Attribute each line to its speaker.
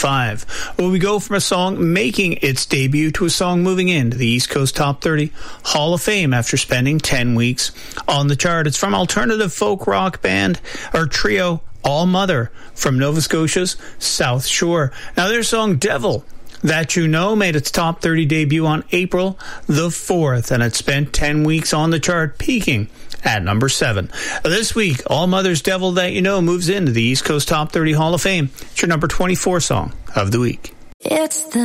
Speaker 1: 25. Well, we go from a song making its debut to a song moving into the East Coast Top 30 Hall of Fame after spending 10 weeks on the chart. It's from alternative folk rock band or trio All Mother from Nova Scotia's South Shore. Now, their song Devil That You Know made its top 30 debut on April the 4th, and it spent 10 weeks on the chart, peaking at number 7. This week, All Mother's Devil That You Know moves into the East Coast Top 30 Hall of Fame. It's your number 24 song of the week.
Speaker 2: It's the